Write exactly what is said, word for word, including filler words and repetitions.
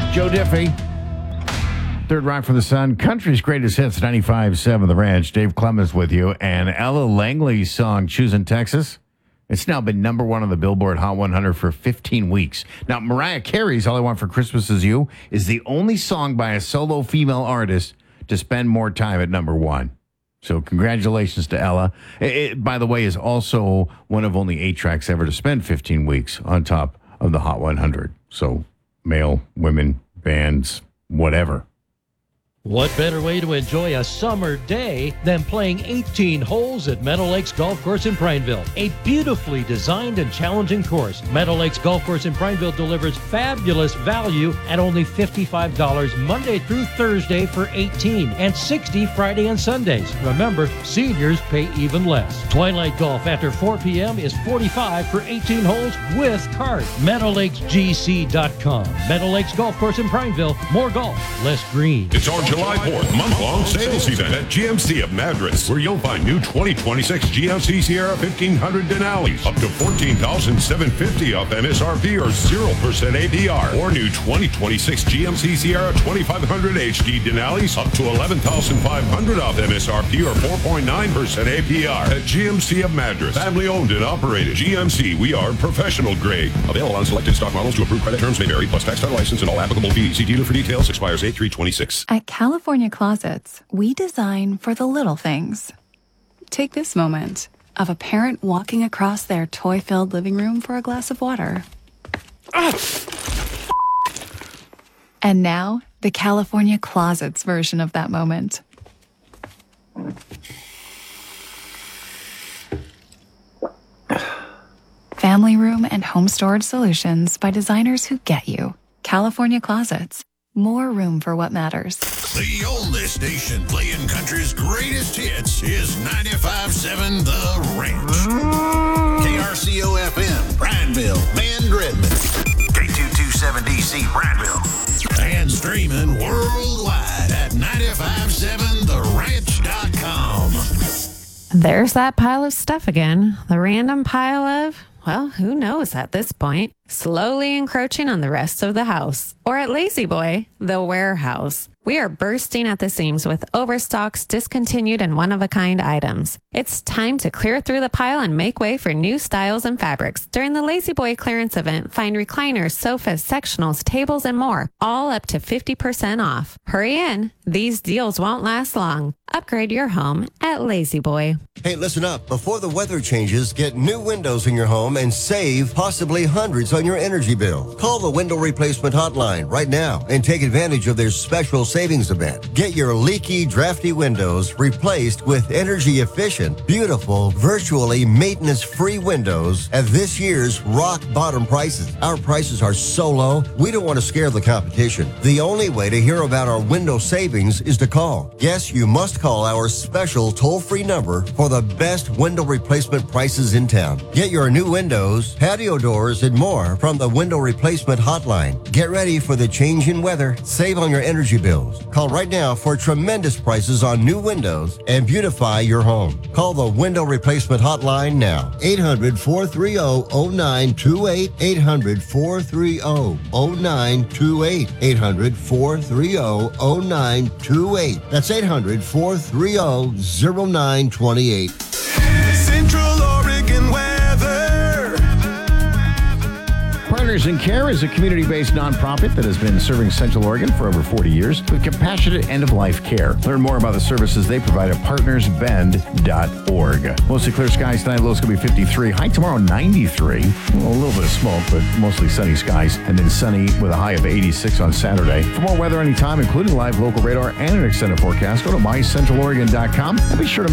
Joe Diffie. Third Rock from the Sun. Country's greatest hits, ninety-five point seven The Ranch. Dave Clemens with you. And Ella Langley's song, Choosing Texas. It's now been number one on the Billboard Hot one hundred for fifteen weeks. Now, Mariah Carey's All I Want for Christmas Is You is the only song by a solo female artist to spend more time at number one. So congratulations to Ella. It, it, by the way, is also one of only eight tracks ever to spend fifteen weeks on top of the Hot one hundred. So male, women, bands, whatever. What better way to enjoy a summer day than playing eighteen holes at Meadow Lakes Golf Course in Prineville? A beautifully designed and challenging course. Meadow Lakes Golf Course in Prineville delivers fabulous value at only fifty-five dollars Monday through Thursday for eighteen and sixty dollars Friday and Sundays. Remember, seniors pay even less. Twilight Golf after four p.m. is forty-five dollars for eighteen holes with cart. Meadow Lakes G C dot com. Meadow Lakes Golf Course in Prineville. More golf, less green. It's our July fourth month-long sales event at G M C of Madras, where you'll find new twenty twenty-six G M C Sierra fifteen hundred Denali's up to fourteen thousand seven hundred fifty dollars off M S R P or zero percent A P R. Or new twenty twenty-six G M C Sierra twenty-five hundred H D Denali's up to eleven thousand five hundred dollars off M S R P or four point nine percent A P R. At G M C of Madras, family owned and operated. G M C, we are professional grade. Available on selected stock models to approved credit terms may vary, plus tax title license and all applicable fees. See dealer for details. Expires eight three twenty-six. At California Closets, we design for the little things. Take this moment of a parent walking across their toy-filled living room for a glass of water. Ah, and now, the California Closets version of that moment. Family room and home storage solutions by designers who get you. California Closets. More room for what matters. The oldest station playing country's greatest hits is ninety-five point seven The Ranch. K R C O F M, Prineville, Van Redmond. K two twenty-seven D C, Prineville. And streaming worldwide at ninety-five point seven the ranch dot com. There's that pile of stuff again. The random pile of, well, who knows at this point, slowly encroaching on the rest of the house. Or at Lazy Boy, the warehouse. We are bursting at the seams with overstocks, discontinued, and one-of-a-kind items. It's time to clear through the pile and make way for new styles and fabrics. During the Lazy Boy clearance event, find recliners, sofas, sectionals, tables, and more, all up to fifty percent off. Hurry in. These deals won't last long. Upgrade your home at Lazy Boy. Hey, listen up. Before the weather changes, get new windows in your home and save possibly hundreds on your energy bill. Call the Window Replacement Hotline right now and take advantage of their special savings event. Get your leaky, drafty windows replaced with energy-efficient, beautiful, virtually maintenance-free windows at this year's rock-bottom prices. Our prices are so low, we don't want to scare the competition. The only way to hear about our window savings is to call. Yes, you must call our special toll-free number for the best window replacement prices in town. Get your new windows, patio doors, and more from the Window Replacement Hotline. Get ready for the change in weather. Save on your energy bills. Call right now for tremendous prices on new windows and beautify your home. Call the Window Replacement Hotline now. eight hundred, four three zero, zero nine two eight. eight hundred, four three zero, zero nine two eight. eight hundred, four three zero, zero nine two eight. That's eight hundred, four three zero, zero nine two eight. Central Oregon weather. Partners in Care is a community-based nonprofit that has been serving Central Oregon for over forty years with compassionate end-of-life care. Learn more about the services they provide at partners bend dot org. Mostly clear skies tonight. Low's going to be fifty-three. High tomorrow, ninety-three. Well, a little bit of smoke, but mostly sunny skies. And then sunny with a high of eighty-six on Saturday. For more weather anytime, including live local radar and an extended forecast, go to my central oregon dot com and be sure to